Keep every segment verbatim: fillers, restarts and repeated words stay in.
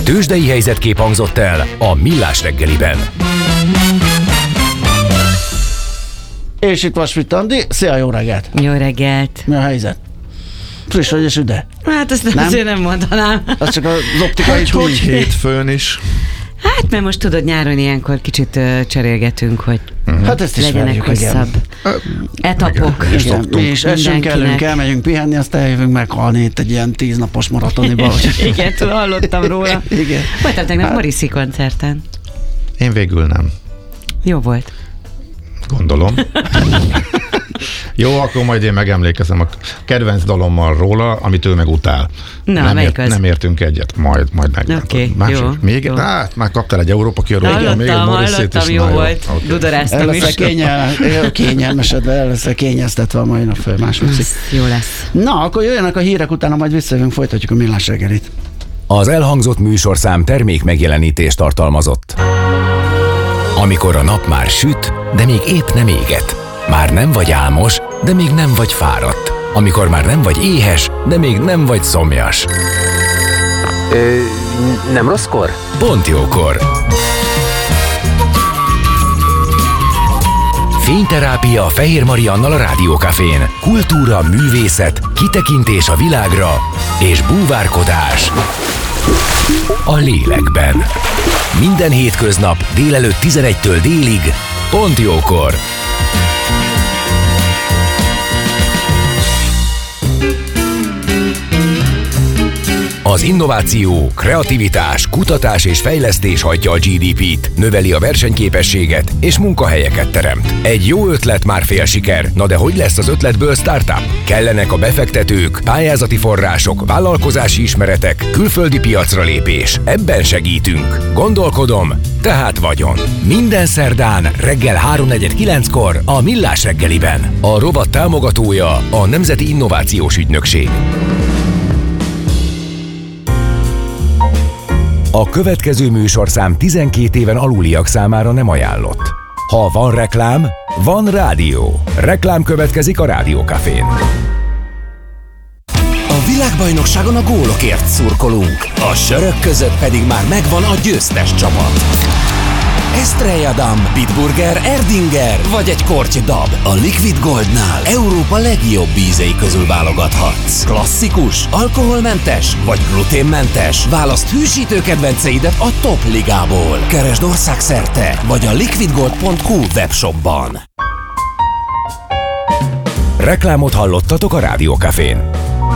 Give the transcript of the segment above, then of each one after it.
Tőzsdei helyzetkép hangzott el a Millás reggeliben. És itt van Schmidt Andi. Szia, jó reggelt! Jó reggelt! Mi a helyzet? Friss vagy és üde? Hát ezt nem? azért nem mondanám. Az csak az optikai hogy, hogy hétfőn is. Hát mert most tudod, nyáron ilyenkor kicsit uh, cserélgetünk, hogy uh-huh. hát ezt legyenek hosszabb etapok. Igen, mi is esünk, kellünk, elmegyünk pihenni, aztán eljövünk meghalni itt egy ilyen tíznapos maratoniba. Igen, tudom, hallottam róla. Igen. Voltam tegnap hát, Morrissey koncerten. Én végül nem. Jó volt. Gondolom. Jó, akkor majd én megemlékezem a kedvenc dalommal róla, amit ő meg utál. Na, nem, melyik az? Nem értünk egyet, majd, majd meg. Oké, okay, jó. Még, jó. Hát, már kaptál egy Európa kiadót. Hallottam, még hallottam, jó volt. Okay. Dudoráztam is. El kényelmesedve, el lesz kényeztetve a mai nap föl másodszig. Jó lesz. Na, akkor jöjjenek a hírek, utána majd visszajövünk, folytatjuk a Millás reggelit. Az elhangzott műsorszám termék megjelenítést tartalmazott. Amikor a nap már süt, de még épp nem éget. Már nem vagy álmos, de még nem vagy fáradt. Amikor már nem vagy éhes, de még nem vagy szomjas. Ö, nem rosszkor? Pont jókor. Fényterápia Fehér Mariannal a Rádiókafén. Kultúra, művészet, kitekintés a világra és búvárkodás a lélekben. Minden hétköznap délelőtt tizenegytől délig, pont jókor. Az innováció, kreativitás, kutatás és fejlesztés hajtja a gé dé pét, növeli a versenyképességet és munkahelyeket teremt. Egy jó ötlet már fél siker, na de hogy lesz az ötletből startup? Kellenek a befektetők, pályázati források, vállalkozási ismeretek, külföldi piacra lépés. Ebben segítünk. Gondolkodom, tehát vagyon. Minden szerdán reggel háromnegyed kilenckor a Millás reggeliben. A rovat támogatója a Nemzeti Innovációs Ügynökség. A következő műsorszám tizenkét éven aluliak számára nem ajánlott. Ha van reklám, van rádió. Reklám következik a Rádiókafén. A világbajnokságon a gólokért szurkolunk, a sörök között pedig már megvan a győztes csapat. Estrella Damm, Bitburger, Erdinger vagy egy korty dab. A Liquid Goldnál Európa legjobb ízei közül válogathatsz. Klasszikus, alkoholmentes vagy gluténmentes? Válaszd hűsítő kedvenceidet a top ligából. Keresd országszerte vagy a liquidgold pont hu webshopban. Reklámot hallottatok a Rádiókafén.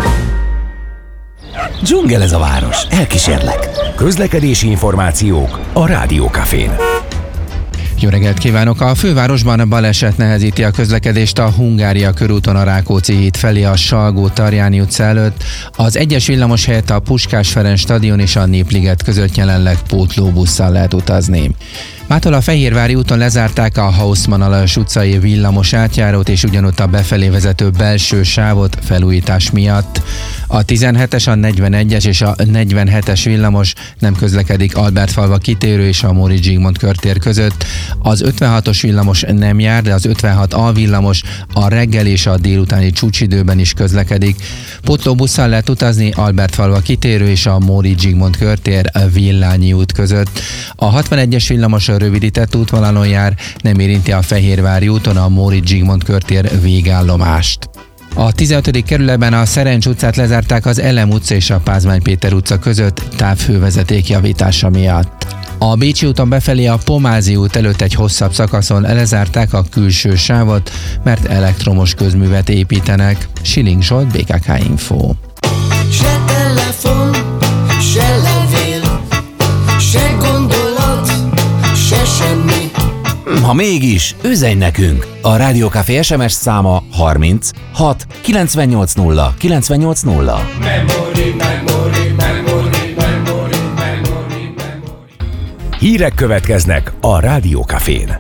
Dzsungel ez a város, elkísérlek. Közlekedési információk a Rádiókafén. Jó reggelt kívánok! A fővárosban baleset nehezíti a közlekedést a Hungária körúton a Rákóczi híd felé a Salgó-Tarjáni utca előtt. Az egyes villamos helyett a Puskás Ferenc stadion és a Népliget között jelenleg pótlóbusszal lehet utazni. Mától a Fehérvári úton lezárták a Haussmann-Alajos utcai villamos átjárót és ugyanott a befelé vezető belső sávot felújítás miatt. A tizenhetes, a negyvenegyes és a negyvenhetes villamos nem közlekedik Albertfalva kitérő és a Móricz Zsigmond körtér között. Az ötvenhatos villamos nem jár, de az ötvenhat A villamos a reggel és a délutáni csúcsidőben is közlekedik. Pótlóbusszal lehet utazni Albertfalva kitérő és a Móricz Zsigmond körtér Villányi út között. A hatvanegyes villamos a rövidített útvonalon jár, nem érinti a Fehérvári úton a Móricz Zsigmond körtér végállomást. A tizenötödik kerületben a Szerencs utcát lezárták az Elem utca és a Pázmány Péter utca között távhővezeték javítása miatt. A Bécsi úton befelé a Pomázi út előtt egy hosszabb szakaszon lezárták a külső sávot, mert elektromos közművet építenek. Siling Zsolt, bé ká ká Info. Se telefon, se levél, se gondolat, se semmi. Ha mégis, üzenj nekünk! A Rádiókafé es em es száma harminc hat kilencvennyolc nulla kilencvennyolc nulla. Memory, memory, memory, memory, memory, memory. Hírek következnek a Rádiókafén.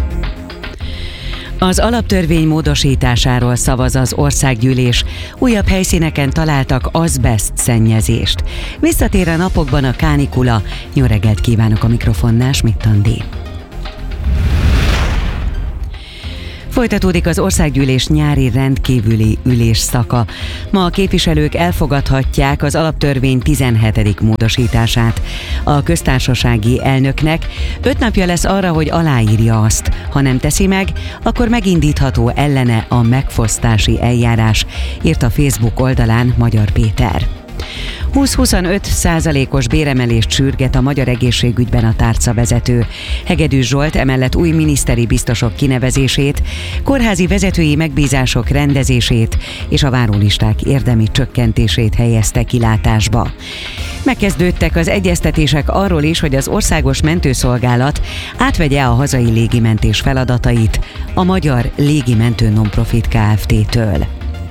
Az alaptörvény módosításáról szavaz az országgyűlés. Újabb helyszíneken találtak azbeszt szennyezést. Visszatér a napokban a kánikula. Jó reggelt kívánok, a mikrofonnál Schmidt Andi. Folytatódik az országgyűlés nyári rendkívüli ülésszaka. Ma a képviselők elfogadhatják az alaptörvény tizenhetedik módosítását. A köztársasági elnöknek öt napja lesz arra, hogy aláírja azt. Ha nem teszi meg, akkor megindítható ellene a megfosztási eljárás, írt a Facebook oldalán Magyar Péter. húsz-huszonöt százalékos béremelést sürget a magyar egészségügyben a tárcavezető. Hegedűs Zsolt emellett új miniszteri biztosok kinevezését, kórházi vezetői megbízások rendezését és a várólisták érdemi csökkentését helyezte kilátásba. Megkezdődtek az egyeztetések arról is, hogy az Országos Mentőszolgálat átvegye a hazai légimentés feladatait a Magyar Légimentő Nonprofit Kft-től.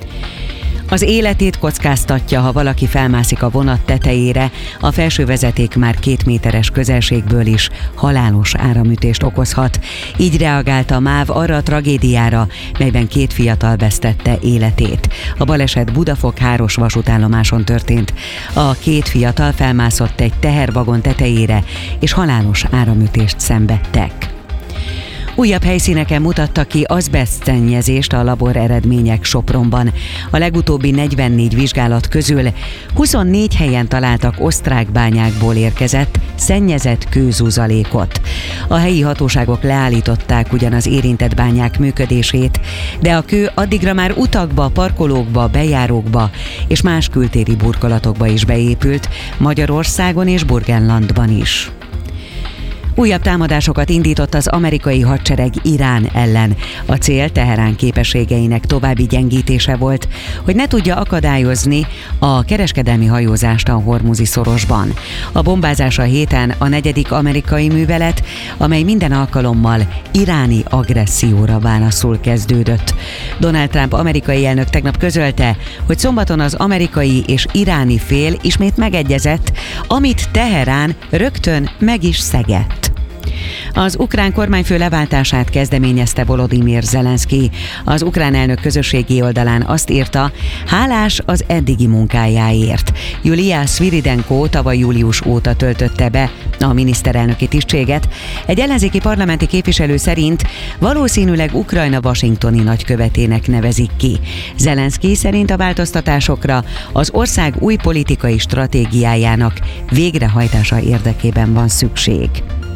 Az életét kockáztatja, ha valaki felmászik a vonat tetejére, a felső vezeték már két méteres közelségből is halálos áramütést okozhat. Így reagált a MÁV arra a tragédiára, melyben két fiatal vesztette életét. A baleset Budafok-Háros vasútállomáson történt. A két fiatal felmászott egy tehervagon tetejére, és halálos áramütést szenvedtek. Újabb helyszíneken mutatta ki azbesztszennyezést a labor eredmények Sopronban. A legutóbbi negyvennégy vizsgálat közül huszonnégy helyen találtak osztrák bányákból érkezett szennyezett kőzuzalékot. A helyi hatóságok leállították ugyan az érintett bányák működését, de a kő addigra már utakba, parkolókba, bejárókba és más kültéri burkolatokba is beépült, Magyarországon és Burgenlandban is. Újabb támadásokat indított az amerikai hadsereg Irán ellen. A cél Teherán képességeinek további gyengítése volt, hogy ne tudja akadályozni a kereskedelmi hajózást a Hormuzi szorosban. A bombázás a héten a negyedik amerikai művelet, amely minden alkalommal iráni agresszióra válaszul kezdődött. Donald Trump amerikai elnök tegnap közölte, hogy szombaton az amerikai és iráni fél ismét megegyezett, amit Teherán rögtön meg is szegett. Az ukrán kormányfő leváltását kezdeményezte Volodymyr Zelenszky. Az ukrán elnök közösségi oldalán azt írta, hálás az eddigi munkájáért. Julia Sviridenko tavaly július óta töltötte be a miniszterelnöki tisztséget. Egy ellenzéki parlamenti képviselő szerint valószínűleg Ukrajna washingtoni nagykövetének nevezik ki. Zelenszky szerint a változtatásokra az ország új politikai stratégiájának végrehajtása érdekében van szükség.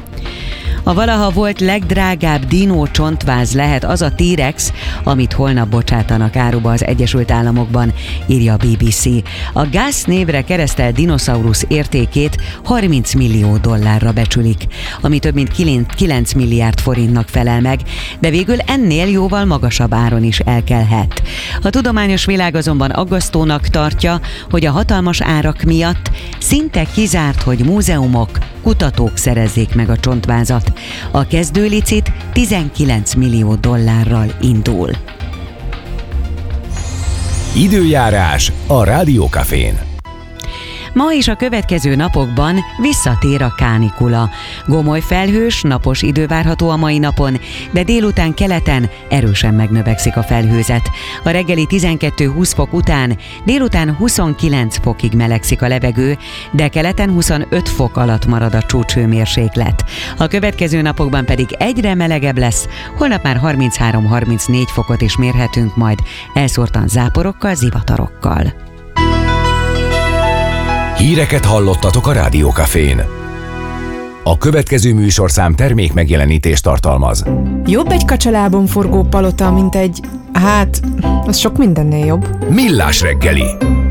A valaha volt legdrágább dinó csontváz lehet az a T-rex, amit holnap bocsátanak áruba az Egyesült Államokban, írja a bé bé cé. A Gus névre keresztelt dinoszaurusz értékét harminc millió dollárra becsülik, ami több mint kilenc milliárd forintnak felel meg, de végül ennél jóval magasabb áron is elkelhet. A tudományos világ azonban aggasztónak tartja, hogy a hatalmas árak miatt szinte kizárt, hogy múzeumok, kutatók szerezzék meg a csontvázat. A kezdőlicit tizenkilenc millió dollárral indul. Időjárás a Rádiókafén. Ma és a következő napokban visszatér a kánikula. Gomoly felhős, napos idő várható a mai napon, de délután keleten erősen megnövekszik a felhőzet. A reggeli tizenkettő-húsz fok után délután huszonkilenc fokig melegszik a levegő, de keleten huszonöt fok alatt marad a csúcshőmérséklet. A következő napokban pedig egyre melegebb lesz, holnap már harminchárom-harmincnégy fokot is mérhetünk majd, elszórtan záporokkal, zivatarokkal. Híreket hallottatok a Rádiókafén. A következő műsorszám termék megjelenítést tartalmaz. Jobb egy kacsalábon forgó palota, mint egy... hát, az sok mindennél jobb. Millás reggeli.